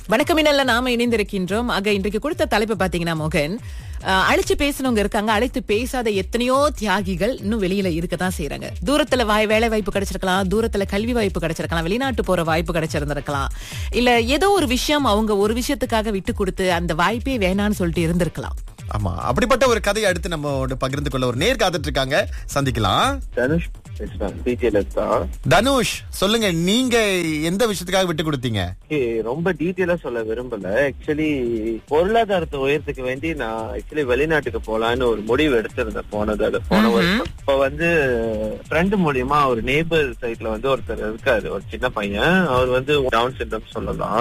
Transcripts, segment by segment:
வணக்கம் இன்னல்ல நாம இணைந்திருக்கின்றோம். இன்றைக்கு கொடுத்த தலைப்பு பாத்தீங்கன்னா மோகன், அழைச்சு பேசணுங்க இருக்காங்க, அழைத்து பேசாத எத்தனையோ தியாகிகள் இன்னும் வெளியில இருக்கதான் செய்யறாங்க. தூரத்துல வேலை வாய்ப்பு கிடைச்சிருக்கலாம், தூரத்துல கல்வி வாய்ப்பு கிடைச்சிருக்கலாம், வெளிநாட்டு போற வாய்ப்பு கிடைச்சிருந்திருக்கலாம், இல்ல ஏதோ ஒரு விஷயம் அவங்க ஒரு விஷயத்துக்காக விட்டு கொடுத்து அந்த வாய்ப்பே வேணான்னு சொல்லிட்டு இருந்திருக்கலாம். ஆமா, அப்படிப்பட்ட ஒரு கதையை அடுத்து நம்ம பகிர்ந்து கொள்ள ஒரு நேர் காத்துட்டு இருக்காங்க, சந்திக்கலாம். தனுஷ் பேசுறேன், டீட்டெயில் தான். தனுஷ், சொல்லுங்க, நீங்க எந்த விஷயத்துக்காக விட்டு கொடுத்தீங்க? ரொம்ப டீட்டெயிலா சொல்ல விரும்பல. ஆக்சுவலி பொருளாதாரத்தை உயர்த்துக்கு வேண்டி நான் ஆக்சுவலி வெளிநாட்டுக்கு போலான்னு ஒரு முடிவு எடுத்திருந்தேன் போன வருஷம். இப்ப ஃப்ரெண்டு மூலியமா ஒரு நேபர் சைட்ல ஒருத்தர் இருக்காரு, ஒரு சின்ன பையன். அவர் டவுன் சிண்ட்ரோம் சொல்லலாம்,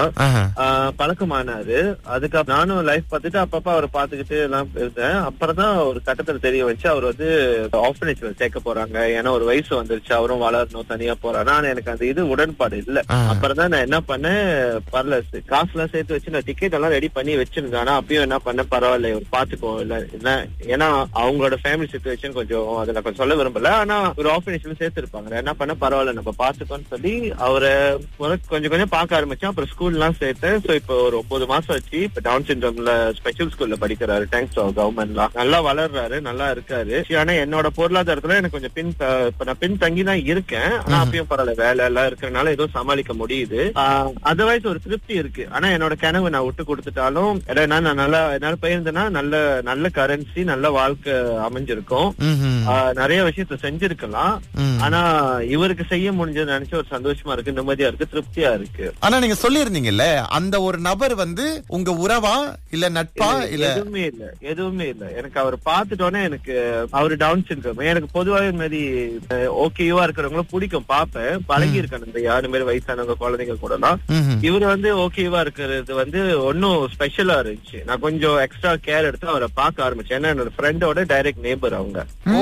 பழக்கமானாரு. அதுக்கப்புறம் நானும் லைஃப் பார்த்துட்டு அப்பப்ப அவரை பாத்துக்கிட்டு எல்லாம் இருந்தேன். அப்புறம் தான் ஒரு கட்டத்துல தெரிய வச்சு அவர் ஆர்ஃபனேஜ்ல சேர்க்க போறாங்க. ஏன்னா ஒரு வயசு வந்துருச்சு, அவரும் வளரணும், தனியா போறாரு. ஆனா எனக்கு அந்த இது உடன்பாடு இல்ல. அப்புறம் தான் நான் என்ன பண்ணேன், பரல காசு எல்லாம் சேர்த்து வச்சு நான் டிக்கெட் எல்லாம் ரெடி பண்ணி வச்சிருந்தேன். ஆனா அப்பயும் என்ன பண்ண, பரவாயில்ல ஒரு பாத்துக்கோ இல்ல, ஏன்னா அவங்களோட ஃபேமிலி சிச்சுவேஷன் கொஞ்சம் அதுல கொஞ்சம் சொல்ல விரும்பல. ஆனா ஒரு ஆர்ஃபனேஜ்ல சேர்த்து இருப்பாங்க, என்ன பண்ண பரவாயில்ல நம்ம பாத்துக்கோன்னு சொல்லி அவரை கொஞ்சம் கொஞ்சம் பார்க்க ஆரம்பிச்சேன். அப்புறம் ஸ்கூல் எல்லாம் சேர்த்தேன். சோ இப்போ ஒரு 9 மாசம் ஆச்சு. இப்ப டவுன் சிண்ட்ரோம்ல ஸ்பெஷல் ஸ்கூல்ல படிக்கிறாரு. தேங்க்ஸ் கவர்மெண்ட்லாம் நல்லா வளர்றாரு, நல்லா இருக்காரு. ஆனா என்னோட பொருளாதாரத்துல எனக்கு கொஞ்சம் பின் தங்கி தான் இருக்கேன். ஆனா அப்பயும் பரவாயில்ல, வேலை எல்லாம் இருக்கிறதுனால ஏதோ சமாளிக்க முடியுது. அதர்வைஸ் ஒரு திருப்தி இருக்கு. ஆனா என்னோட கனவு நான் விட்டு கொடுத்துட்டாலும் நான் நல்லா என்னால போயிருந்தேன்னா நல்ல கரன்சி, நல்ல வாழ்க்கை அமைஞ்சிருக்கும், நிறைய விஷயத்த செஞ்சிருக்கலாம். ஆனா இவருக்கு செய்ய முடிஞ்சது நினைச்சு ஒரு சந்தோஷமா இருக்கு, நிம்மதியா இருக்கு, திருப்தியா இருக்கு. ஆனா நீங்க சொல்லிருந்தீங்கல்ல, அந்த ஒரு நபர் உங்க உறவா இல்ல நட்பா? இல்ல எதுவுமே இல்ல. எனக்கு அவர் பார்த்துட்டோன்னே எனக்கு அவரு டவுன் சிண்ட்ரோம். எனக்கு பொதுவாக இந்த மாதிரி ஓகேவா இருக்கிறவங்களும் பிடிக்கும், பாப்பேன், பழகி இருக்கேன். இந்த யாரு மாதிரி வயசானவங்க குழந்தைங்க கூட எல்லாம். இவரு ஓகேவா இருக்கிறது ஒன்னும் ஸ்பெஷலா இருந்துச்சு. நான் கொஞ்சம் எக்ஸ்ட்ரா கேர் எடுத்து அவரை பார்க்க ஆரம்பிச்சேன். ஏன்னா என்னோட ஃப்ரெண்டோட டைரக்ட் நேபர் அவங்க.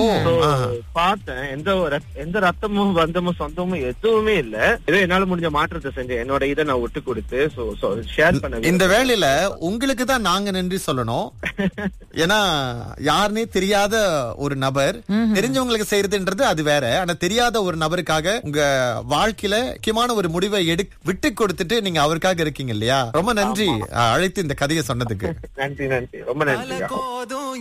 பார்த்தேன், எந்த ரத்தமும் பந்தமும் சொந்தமும் எதுவுமே இல்ல. ஏதோ என்னால முடிஞ்ச மாற்றத்தை செஞ்சேன். என்னோட இதை நான் விட்டு கொடுத்து ஷேர் பண்ண. இந்த வேளையில உங்களுக்கு தான் நாங்க நன்றி சொல்லணும். ஏன்னா யாருன்னே தெரியாத ஒரு நபர் தெரிஞ்சவங்களுக்கு செய்யறதுன்றது அது வேற. ஆனா தெரியாத ஒரு நபருக்காக உங்க வாழ்க்கையில முக்கியமான ஒரு முடிவை விட்டு கொடுத்துட்டு நீங்க அவருக்காக இருக்கீங்க இல்லையா? ரொம்ப நன்றி அழைத்து இந்த கதையை சொன்னதுக்கு. நன்றி, ரொம்ப நன்றி.